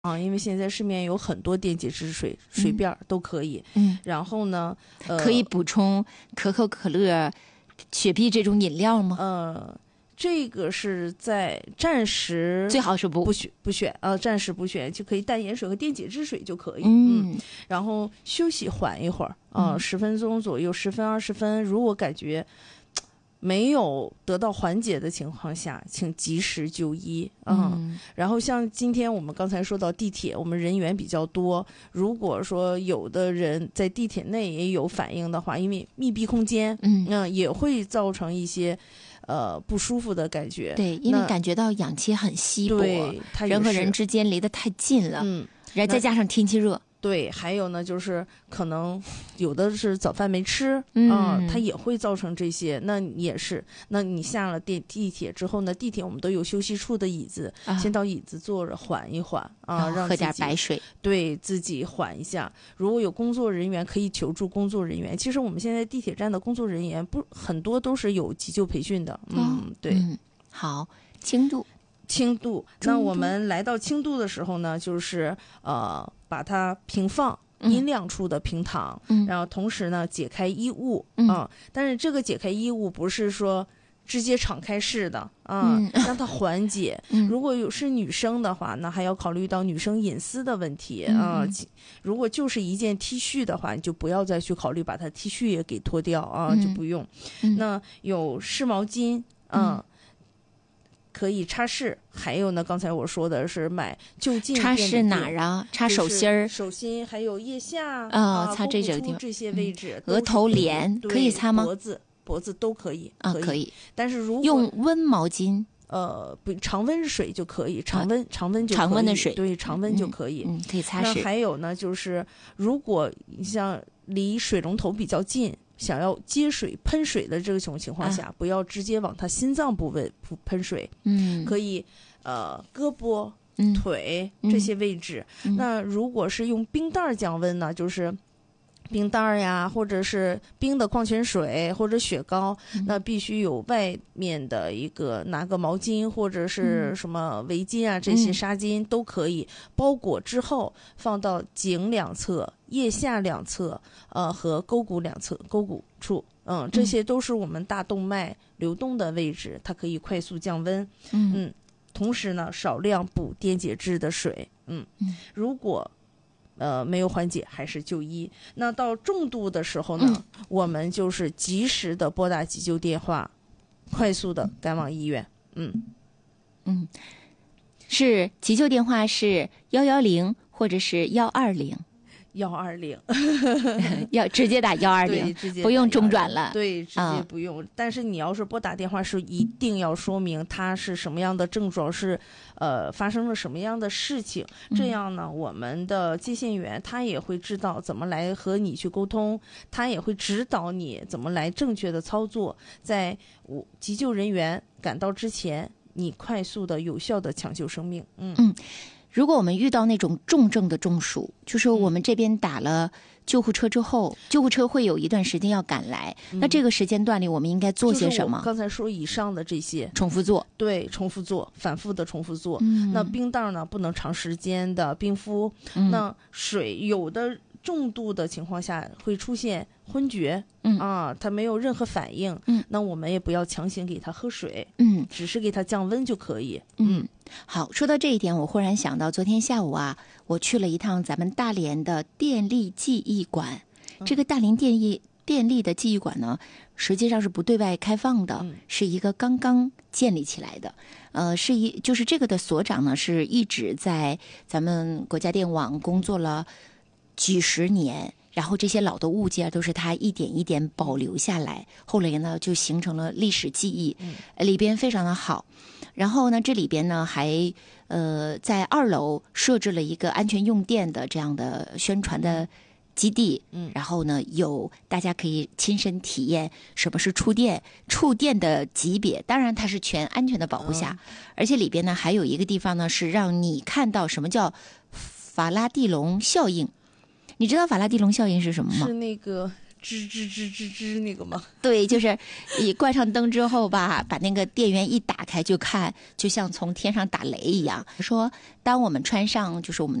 啊，因为现在市面有很多电解质水，随便都可以。然后呢， 可以补充可口可乐、雪碧这种饮料吗？ 这个是在暂时最好是不选暂时不选，就可以淡盐水和电解质水就可以。然后休息缓一会儿10分钟左右，10分20分，如果感觉没有得到缓解的情况下，请及时就医。然后像今天我们刚才说到地铁，我们人员比较多，如果说有的人在地铁内也有反应的话，因为密闭空间，也会造成一些不舒服的感觉。 对，因为感觉到氧气很稀薄，人和人之间离得太近了。然后再加上天气热。 对，还有呢，就是可能有的是早饭没吃，它也会造成这些。那也是，那你下了地铁之后呢，地铁我们都有休息处的椅子，先到椅子坐着缓一缓让喝点白水， 对自己缓一下。如果有工作人员可以求助工作人员。其实我们现在地铁站的工作人员很多都是有急救培训的。对， 好，轻度， 那我们来到轻度的时候呢，就是把它平放，阴凉处的平躺，然后同时呢解开衣物但是这个解开衣物不是说直接敞开式的让它缓解。如果是女生的话，那还要考虑到女生隐私的问题如果就是一件 T 恤的话，你就不要再去考虑把它 T 恤也给脱掉就不用。那有湿毛巾可以擦拭，还有呢，刚才我说的是买就近擦拭哪儿啊？擦手心儿、 手心还有腋下擦这个地方， 这些位置， 额头、脸可以擦吗？ 脖子都可以可以。 但是如果用温毛巾， 不，常温水就可以，常温就可以， 常温的水， 对，常温就可以， 可以擦拭。 那还有呢，就是如果你像离水龙头比较近，想要接水喷水的这种情况下，不要直接往他心脏部位喷水，可以胳膊、腿这些位置。那如果是用冰袋降温呢，就是冰袋呀，或者是冰的矿泉水或者雪糕，那必须有外面的一个拿个毛巾或者是什么围巾啊，这些纱巾都可以包裹之后放到颈两侧、腋下两侧和沟骨两侧、沟骨处。这些都是我们大动脉流动的位置，它可以快速降温。同时呢，少量补电解质的水。如果没有缓解，还是就医。那到重度的时候呢，我们就是及时的拨打急救电话，快速的赶往医院。 是急救电话是110或者是120。 120 要直接打120，不用中转了。 对，直接不用。但是你要是拨打电话，是一定要说明他是什么样的症状，是发生了什么样的事情。这样呢，我们的接线员他也会知道怎么来和你去沟通，他也会指导你怎么来正确的操作，在急救人员赶到之前，你快速的有效的抢救生命。 如果我们遇到那种重症的中暑，就是我们这边打了救护车之后，救护车会有一段时间要赶来，那这个时间段里我们应该做些什么？ 就是刚才说以上的这些重复做， 对，重复做，反复的重复做。那冰袋呢，不能长时间的冰敷。那水有的重度的情况下会出现昏厥，他没有任何反应，那我们也不要强行给他喝水，只是给他降温就可以。 好，说到这一点，我忽然想到，昨天下午我去了一趟咱们大连的电力记忆馆。这个大连电力的记忆馆呢，实际上是不对外开放的，是一个刚刚建立起来的。就是这个的所长呢，是一直在咱们国家电网工作了几十年。然后这些老的物件都是他一点一点保留下来，后来呢就形成了历史记忆，里边非常的好。然后呢，这里边呢还在2楼设置了一个安全用电的这样的宣传的基地，然后呢大家可以亲身体验什么是触电的级别，当然它是全安全的保护下，而且里边呢还有一个地方呢是让你看到什么叫法拉第笼效应。你知道法拉第笼效应是什么吗？ 是那个吱吱吱吱吱那个吗？ 对，就是你关上灯之后吧，把那个电源一打开就看，就像从天上打雷一样。说当我们穿上就是我们